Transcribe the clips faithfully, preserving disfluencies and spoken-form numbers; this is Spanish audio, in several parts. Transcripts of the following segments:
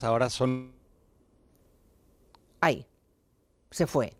ahora son... Ahí, se fue.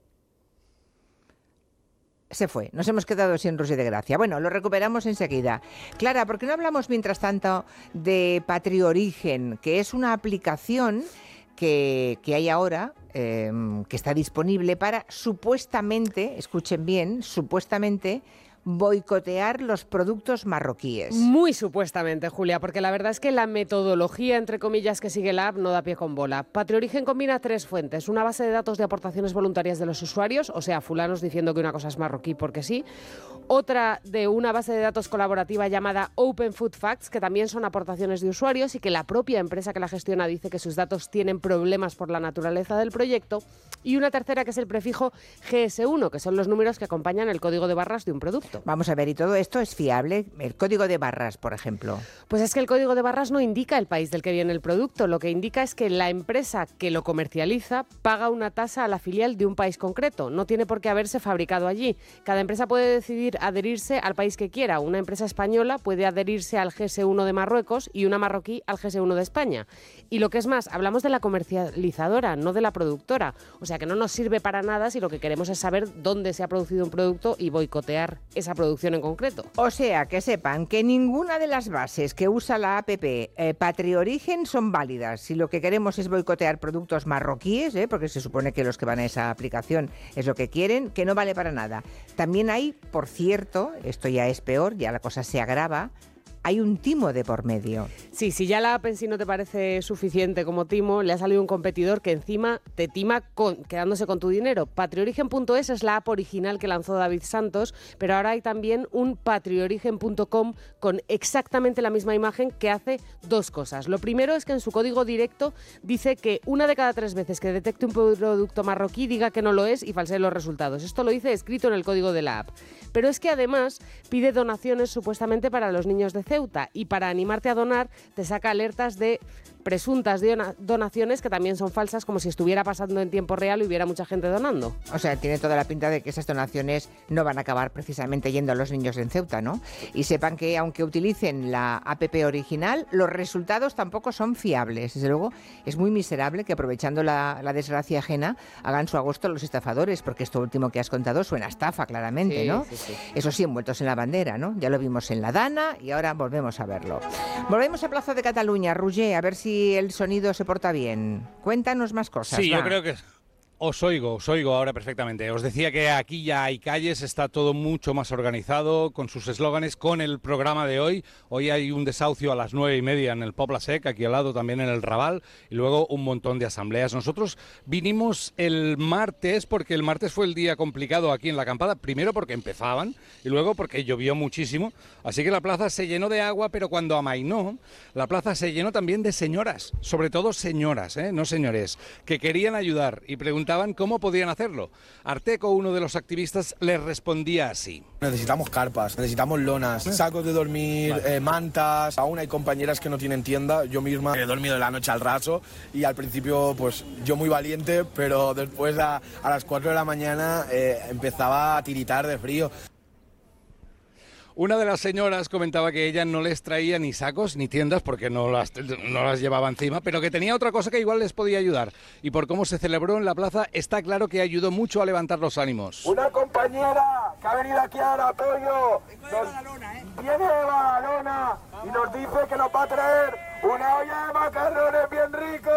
Se fue, nos hemos quedado sin Roger de Gracia. Bueno, lo recuperamos enseguida. Clara, ¿por qué no hablamos mientras tanto de Patriorigen, que es una aplicación que, que hay ahora, eh, que está disponible para supuestamente, escuchen bien, supuestamente boicotear los productos marroquíes? Muy supuestamente, Julia, porque la verdad es que la metodología, entre comillas, que sigue la app no da pie con bola. Patriorigen combina tres fuentes: una base de datos de aportaciones voluntarias de los usuarios, o sea, fulanos diciendo que una cosa es marroquí porque sí; otra de una base de datos colaborativa llamada Open Food Facts, que también son aportaciones de usuarios y que la propia empresa que la gestiona dice que sus datos tienen problemas por la naturaleza del proyecto; y una tercera que es el prefijo G S uno, que son los números que acompañan el código de barras de un producto. Vamos a ver, ¿y todo esto es fiable? El código de barras, por ejemplo. Pues es que el código de barras no indica el país del que viene el producto. Lo que indica es que la empresa que lo comercializa paga una tasa a la filial de un país concreto. No tiene por qué haberse fabricado allí. Cada empresa puede decidir adherirse al país que quiera. Una empresa española puede adherirse al G S uno de Marruecos y una marroquí al G S uno de España. Y lo que es más, hablamos de la comercializadora, no de la productora. O sea que no nos sirve para nada si lo que queremos es saber dónde se ha producido un producto y boicotear esa producción en concreto. O sea, que sepan que ninguna de las bases que usa la app eh, Patriorigen son válidas. Si lo que queremos es boicotear productos marroquíes, eh, porque se supone que los que van a esa aplicación es lo que quieren, que no vale para nada. También hay, por cierto, esto ya es peor, ya la cosa se agrava, hay un timo de por medio. Sí, si ya la app en sí no te parece suficiente como timo, le ha salido un competidor que encima te tima con, quedándose con tu dinero. Patriorigen punto es es la app original que lanzó David Santos, pero ahora hay también un patriorigen punto com con exactamente la misma imagen que hace dos cosas. Lo primero es que en su código directo dice que una de cada tres veces que detecte un producto marroquí diga que no lo es y falsee los resultados. Esto lo dice escrito en el código de la app. Pero es que además pide donaciones supuestamente para los niños de Ceuta, y para animarte a donar te saca alertas de presuntas donaciones que también son falsas, como si estuviera pasando en tiempo real y hubiera mucha gente donando. O sea, tiene toda la pinta de que esas donaciones no van a acabar precisamente yendo a los niños en Ceuta, ¿no? Y sepan que aunque utilicen la app original, los resultados tampoco son fiables. Desde luego, es muy miserable que, aprovechando la, la desgracia ajena, hagan su agosto los estafadores, porque esto último que has contado suena a estafa, claramente, sí, ¿no? Sí, sí. Eso sí, envueltos en la bandera, ¿no? Ya lo vimos en la Dana y ahora volvemos a verlo. Volvemos a Plaza de Cataluña. Roger, a ver si el sonido se porta bien. Cuéntanos más cosas. Sí, va. yo creo que... Os oigo, os oigo ahora perfectamente. Os decía que aquí ya hay calles, está todo mucho más organizado, con sus eslóganes, con el programa de hoy. Hoy hay un desahucio a las nueve y media en el Pobla Sec, aquí al lado también en el Raval, y luego un montón de asambleas. Nosotros vinimos el martes, porque el martes fue el día complicado aquí en la acampada, primero porque empezaban, y luego porque llovió muchísimo, así que la plaza se llenó de agua, pero cuando amainó, la plaza se llenó también de señoras, sobre todo señoras, ¿eh? No señores, que querían ayudar y preguntaban cómo podían hacerlo. Arteco, uno de los activistas, les respondía así. Necesitamos carpas, necesitamos lonas, sacos de dormir, vale. eh, mantas. Aún hay compañeras que no tienen tienda. Yo misma he dormido de la noche al raso y al principio, pues yo muy valiente, pero después a, a las cuatro de la mañana eh, empezaba a tiritar de frío. Una de las señoras comentaba que ella no les traía ni sacos ni tiendas porque no las, no las llevaba encima, pero que tenía otra cosa que igual les podía ayudar. Y por cómo se celebró en la plaza, está claro que ayudó mucho a levantar los ánimos. Una compañera que ha venido aquí a dar apoyo, nos, viene de Badalona y nos dice que nos va a traer una olla de macarrones bien ricos.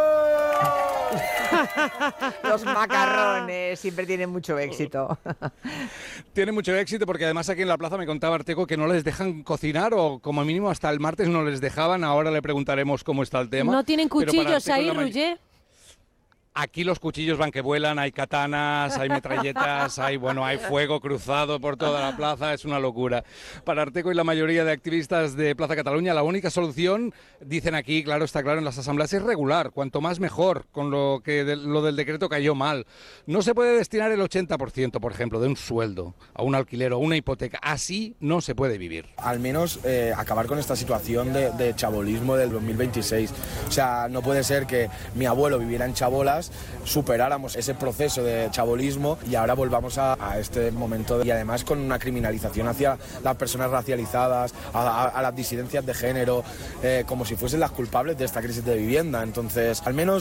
Los macarrones siempre tienen mucho éxito. Tiene mucho éxito porque además aquí en la plaza me contaba Arteco que no les dejan cocinar, o como mínimo hasta el martes no les dejaban. Ahora le preguntaremos cómo está el tema. ¿No tienen cuchillos ahí, Roger? Aquí los cuchillos van que vuelan, hay katanas, hay metralletas, hay bueno, hay fuego cruzado por toda la plaza, es una locura. Para Arteco y la mayoría de activistas de Plaza Cataluña, la única solución, dicen aquí, claro, está claro en las asambleas, es regular, cuanto más mejor, con lo que de, lo del decreto cayó mal. No se puede destinar el ochenta por ciento, por ejemplo, de un sueldo a un alquiler o una hipoteca, así no se puede vivir. Al menos eh, acabar con esta situación de, de chabolismo del dos mil veintiséis. O sea, no puede ser que mi abuelo viviera en Chabolas, superáramos ese proceso de chabolismo y ahora volvamos a, a este momento de, y además con una criminalización hacia las personas racializadas, a, a, a las disidencias de género, eh, como si fuesen las culpables de esta crisis de vivienda. Entonces, al menos